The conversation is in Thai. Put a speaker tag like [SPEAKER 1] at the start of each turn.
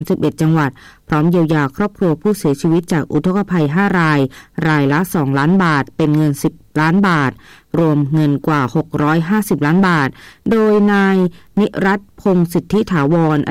[SPEAKER 1] 31จังหวัดพร้อมเยียวยาครอบครัวผู้เสียชีวิตจากอุทกภัย5รายรายละ2ล้านบาทเป็นเงิน10ล้านบาทรวมเงินกว่า650ล้านบาทโดยนายนิรัตน์พงษ์สิทธิถาวร